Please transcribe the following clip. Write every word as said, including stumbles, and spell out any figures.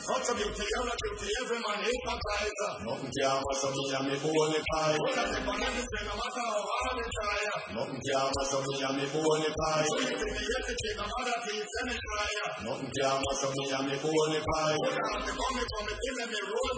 Such a beauty, you're a beauty, every man is a prize. Nothing can mash up me and me bone it high. Well, I think on everything, no matter how hard they try. Nothing can mash up me and me bone it high. So you think the yesterday, no matter things, and it's fire. Nothing can mash up me and me bone it high. Well, I have to come from it, give me roll